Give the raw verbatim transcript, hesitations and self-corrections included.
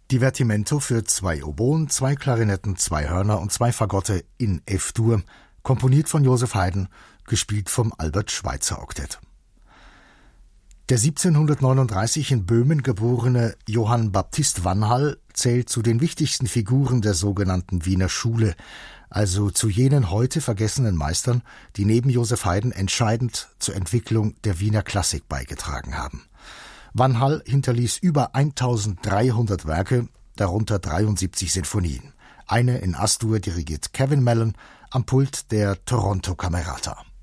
Divertimento für zwei Oboen, zwei Klarinetten, zwei Hörner und zwei Fagotte in F-Dur, komponiert von Joseph Haydn, gespielt vom Albert Schweitzer Oktett. Der siebzehnhundertneununddreißig in Böhmen geborene Johann Baptist Vanhall zählt zu den wichtigsten Figuren der sogenannten Wiener Schule, also zu jenen heute vergessenen Meistern, die neben Joseph Haydn entscheidend zur Entwicklung der Wiener Klassik beigetragen haben. Vanhall hinterließ über eintausenddreihundert Werke, darunter dreiundsiebzig Sinfonien. Eine in As-Dur dirigiert Kevin Mellon, am Pult der Toronto Camerata.